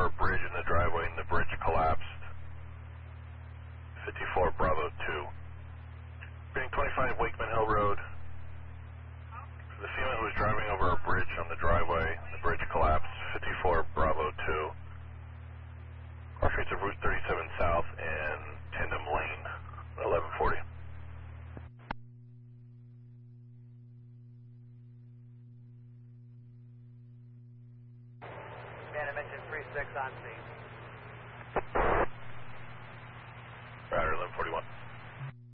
a bridge in the driveway and the bridge collapsed. 54 Bravo 2. Being 25 Wakeman Hill Road. The female who was driving over a bridge on the driveway, the bridge collapsed. 54 Bravo 2. Cross streets of Route 37 South and Tandem Lane, 1140. Phantom engine 36 on scene.